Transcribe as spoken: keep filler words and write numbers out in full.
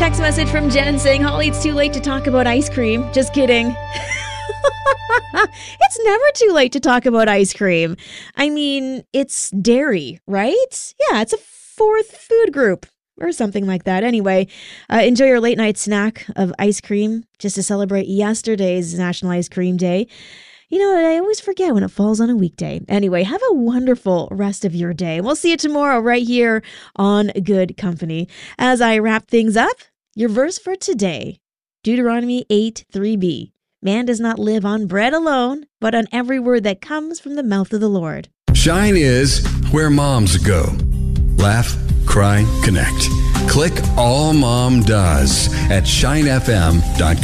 text message from Jen saying, Holly, it's too late to talk about ice cream. Just kidding. It's never too late to talk about ice cream. I mean, it's dairy, right? Yeah, it's a fourth food group or something like that. Anyway, uh, enjoy your late night snack of ice cream just to celebrate yesterday's National Ice Cream Day. You know, I always forget when it falls on a weekday. Anyway, have a wonderful rest of your day. We'll see you tomorrow right here on Good Company. As I wrap things up, your verse for today, Deuteronomy eight three b. Man does not live on bread alone, but on every word that comes from the mouth of the Lord. Shine is where moms go. Laugh, cry, connect. Click All Mom Does at shine f m dot com.